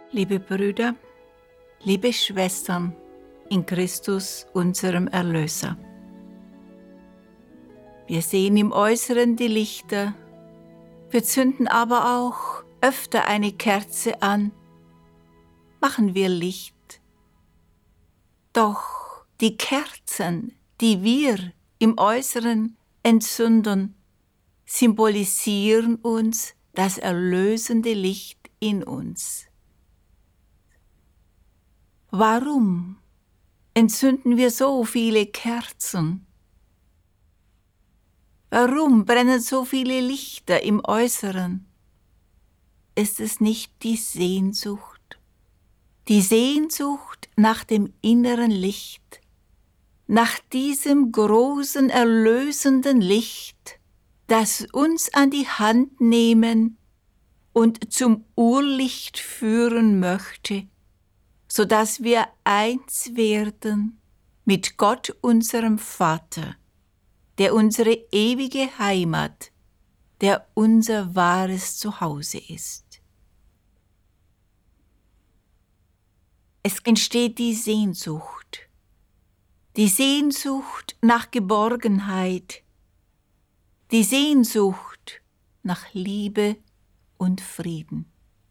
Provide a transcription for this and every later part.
Liebe Brüder, liebe Schwestern in Christus, unserem Erlöser. Wir sehen im Äußeren die Lichter, wir zünden aber auch öfter eine Kerze an, machen wir Licht. Doch die Kerzen, die wir im Äußeren entzünden, symbolisieren uns das erlösende Licht in uns. Warum entzünden wir so viele Kerzen? Warum brennen so viele Lichter im Äußeren? Ist es nicht die Sehnsucht? Die Sehnsucht nach dem inneren Licht, nach diesem großen erlösenden Licht, das uns an die Hand nehmen und zum Urlicht führen möchte, sodass wir eins werden mit Gott, unserem Vater, der unsere ewige Heimat, der unser wahres Zuhause ist. Es entsteht die Sehnsucht nach Geborgenheit, die Sehnsucht nach Liebe und Frieden.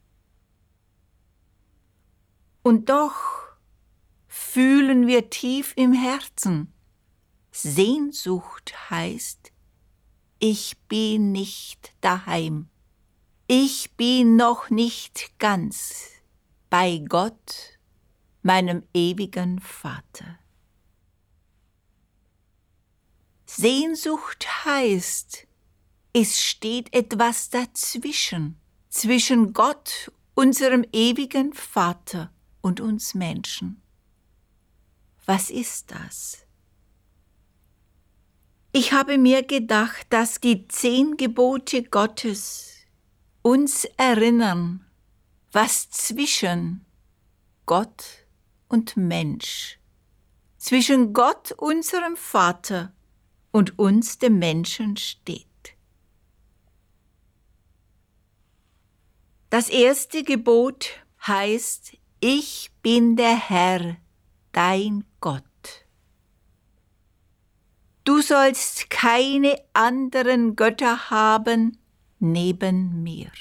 Und doch fühlen wir tief im Herzen, Sehnsucht heißt, ich bin nicht daheim, ich bin noch nicht ganz bei Gott, meinem ewigen Vater. Sehnsucht heißt, es steht etwas dazwischen, zwischen Gott, unserem ewigen Vater, und uns Menschen. Was ist das? Ich habe mir gedacht, dass die 10 Gebote Gottes uns erinnern, was zwischen Gott und Mensch, zwischen Gott, unserem Vater, und uns, dem Menschen, steht. Das erste Gebot heißt, ich bin der Herr, dein Gott. Du sollst keine anderen Götter haben neben mir.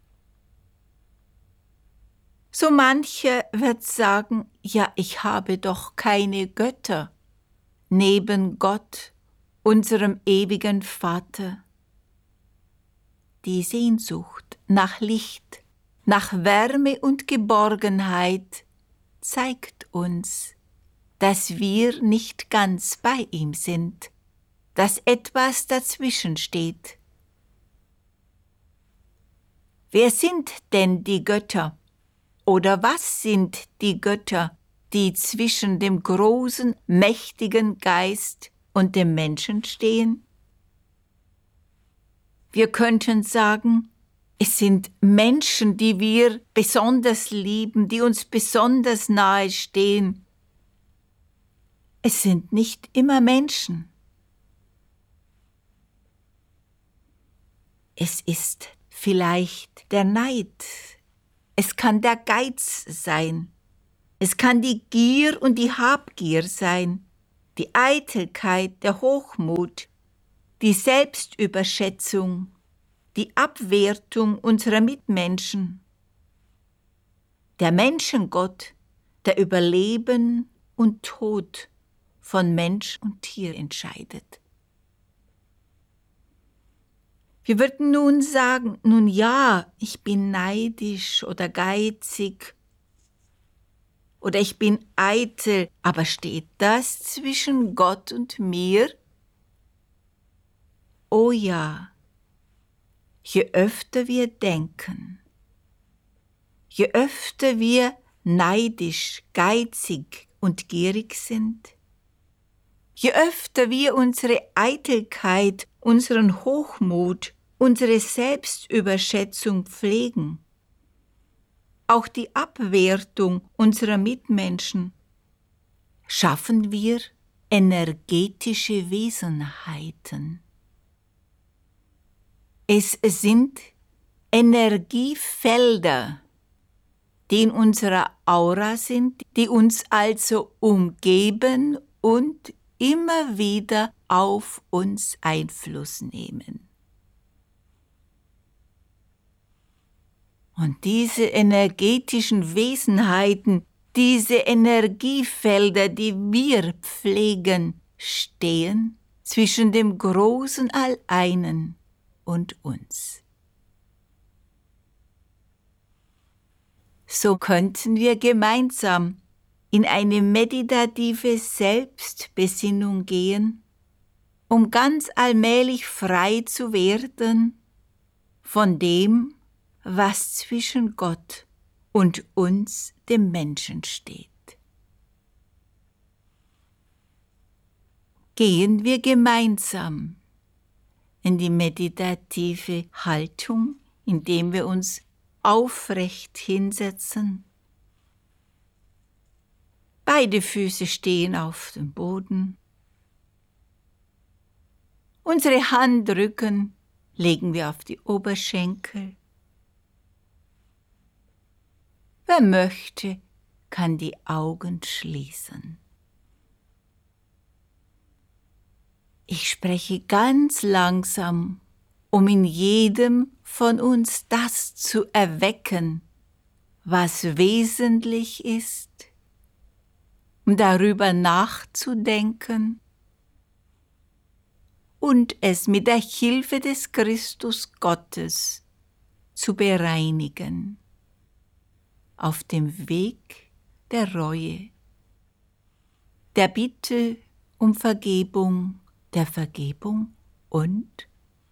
So mancher wird sagen, ja, ich habe doch keine Götter neben Gott, unserem ewigen Vater. Die Sehnsucht nach Licht, nach Wärme und Geborgenheit zeigt uns, dass wir nicht ganz bei ihm sind, dass etwas dazwischen steht. Wer sind denn die Götter? Oder was sind die Götter, die zwischen dem großen, mächtigen Geist und dem Menschen stehen? Wir könnten sagen, es sind Menschen, die wir besonders lieben, die uns besonders nahe stehen. Es sind nicht immer Menschen. Es ist vielleicht der Neid. Es kann der Geiz sein. Es kann die Gier und die Habgier sein, die Eitelkeit, der Hochmut, die Selbstüberschätzung, die Abwertung unserer Mitmenschen. Der Menschengott, der über Leben und Tod von Mensch und Tier entscheidet. Wir würden nun sagen, nun ja, ich bin neidisch oder geizig oder ich bin eitel, aber steht das zwischen Gott und mir? Oh ja, je öfter wir denken, je öfter wir neidisch, geizig und gierig sind, je öfter wir unsere Eitelkeit, unseren Hochmut, unsere Selbstüberschätzung pflegen, auch die Abwertung unserer Mitmenschen, schaffen wir energetische Wesenheiten. Es sind Energiefelder, die in unserer Aura sind, die uns also umgeben und immer wieder auf uns Einfluss nehmen. Und diese energetischen Wesenheiten, diese Energiefelder, die wir pflegen, stehen zwischen dem großen Alleinen und uns. So könnten wir gemeinsam in eine meditative Selbstbesinnung gehen, um ganz allmählich frei zu werden von dem, was zwischen Gott und uns, dem Menschen, steht. Gehen wir gemeinsam in die meditative Haltung, indem wir uns aufrecht hinsetzen. Beide Füße stehen auf dem Boden. Unsere Handrücken legen wir auf die Oberschenkel. Wer möchte, kann die Augen schließen. Ich spreche ganz langsam, um in jedem von uns das zu erwecken, was wesentlich ist, um darüber nachzudenken und es mit der Hilfe des Christus Gottes zu bereinigen, auf dem Weg der Reue, der Bitte um Vergebung, der Vergebung und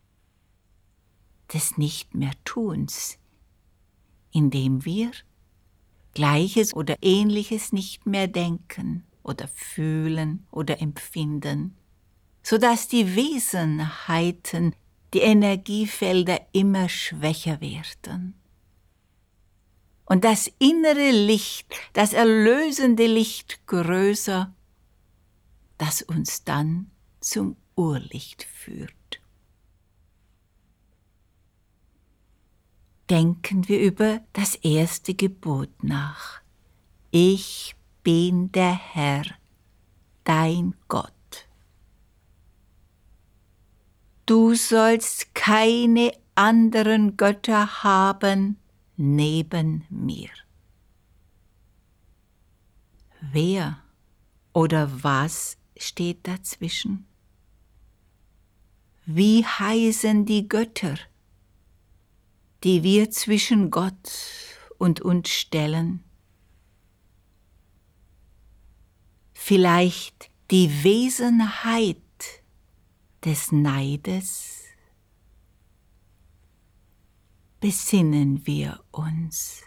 des Nicht-mehr-Tuns, indem wir Gleiches oder Ähnliches nicht mehr denken oder fühlen oder empfinden, sodass die Wesenheiten, die Energiefelder immer schwächer werden. Und das innere Licht, das erlösende Licht größer, das uns dann zum Urlicht führt. Denken wir über das erste Gebot nach. Ich bin der Herr, dein Gott. Du sollst keine anderen Götter haben neben mir. Wer oder was steht dazwischen? Wie heißen die Götter, die wir zwischen Gott und uns stellen? Vielleicht die Wesenheit des Neides? Besinnen wir uns.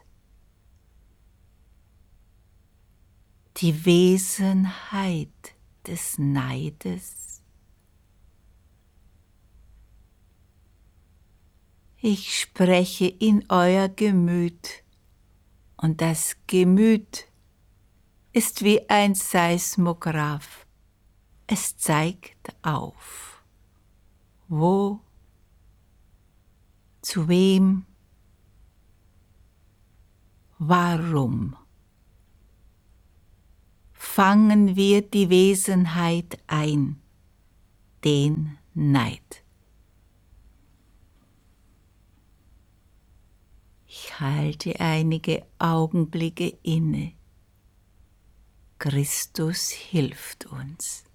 Die Wesenheit des Neides. Ich spreche in euer Gemüt, und das Gemüt ist wie ein Seismograph. Es zeigt auf, wo, zu wem, warum. Fangen wir die Wesenheit ein, den Neid. Ich halte einige Augenblicke inne. Christus hilft uns.